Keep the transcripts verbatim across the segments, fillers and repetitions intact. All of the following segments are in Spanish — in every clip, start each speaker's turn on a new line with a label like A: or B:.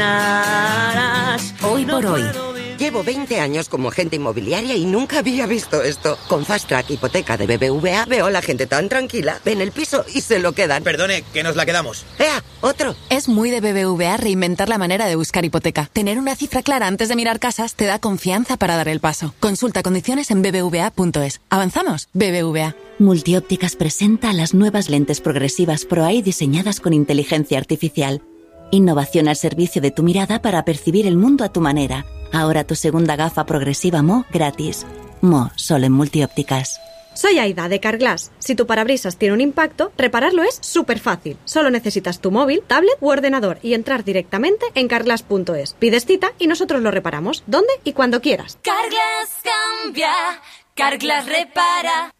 A: Hoy por hoy.
B: Llevo veinte años como agente inmobiliaria y nunca había visto esto. Con Fast Track Hipoteca de B B V A veo a la gente tan tranquila, ven el piso y se lo quedan.
C: Perdone, que nos la quedamos.
B: ¡Ea! ¡Otro!
A: Es muy de B B V A reinventar la manera de buscar hipoteca. Tener una cifra clara antes de mirar casas te da confianza para dar el paso. Consulta condiciones en b b v a punto es. ¿Avanzamos? B B V A.
D: Multiópticas presenta las nuevas lentes progresivas ProEye diseñadas con inteligencia artificial. Innovación al servicio de tu mirada para percibir el mundo a tu manera. Ahora tu segunda gafa progresiva M O gratis. M O, solo en Multiópticas.
E: Soy Aida, de Carglass. Si tu parabrisas tiene un impacto, repararlo es súper fácil. Solo necesitas tu móvil, tablet u ordenador y entrar directamente en carglass punto es. Pides cita y nosotros lo reparamos, donde y cuando quieras.
F: Carglass cambia, Carglass repara.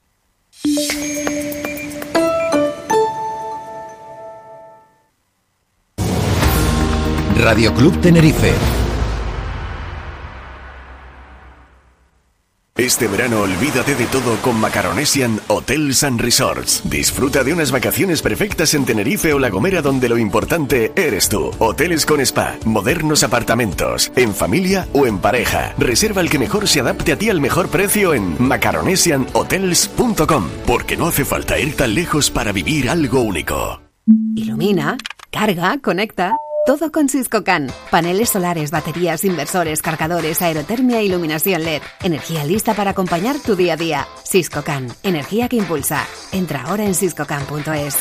G: Radio Club Tenerife.
H: Este verano olvídate de todo con Macaronesian Hotels and Resorts. Disfruta de unas vacaciones perfectas en Tenerife o La Gomera, donde lo importante eres tú. Hoteles con spa, modernos apartamentos, en familia o en pareja. Reserva el que mejor se adapte a ti al mejor precio en macaronesian hotels punto com, porque no hace falta ir tan lejos para vivir algo único.
I: Ilumina, carga, conecta. Todo con Siscocan. Paneles solares, baterías, inversores, cargadores, aerotermia e iluminación L E D. Energía lista para acompañar tu día a día. Siscocan. Energía que impulsa. Entra ahora en siscocan punto es.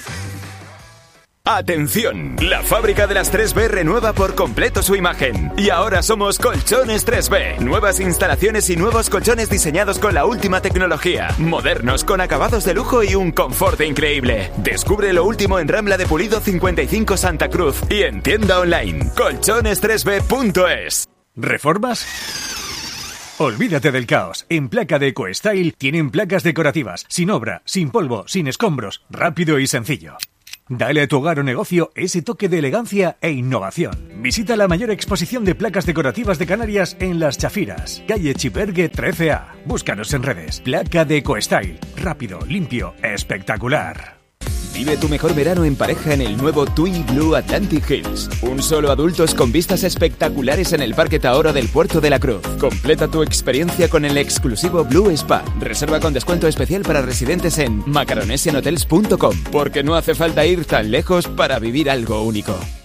J: ¡Atención! La fábrica de las tres B renueva por completo su imagen. Y ahora somos Colchones tres B. Nuevas instalaciones y nuevos colchones diseñados con la última tecnología. Modernos, con acabados de lujo y un confort increíble. Descubre lo último en Rambla de Pulido cincuenta y cinco Santa Cruz y en tienda online colchones tres b punto es.
K: ¿Reformas? Olvídate del caos. En Placa de EcoStyle tienen placas decorativas, sin obra, sin polvo, sin escombros, rápido y sencillo. Dale a tu hogar o negocio ese toque de elegancia e innovación. Visita la mayor exposición de placas decorativas de Canarias en Las Chafiras, calle Chipergue trece A. Búscanos en redes. Placa de EcoStyle. Rápido, limpio, espectacular.
L: Vive tu mejor verano en pareja en el nuevo TUI Blue Atlantic Hills. Un solo adultos con vistas espectaculares en el Parque Tahora del Puerto de la Cruz. Completa tu experiencia con el exclusivo Blue Spa. Reserva con descuento especial para residentes en macaronesian hotels punto com, porque no hace falta ir tan lejos para vivir algo único.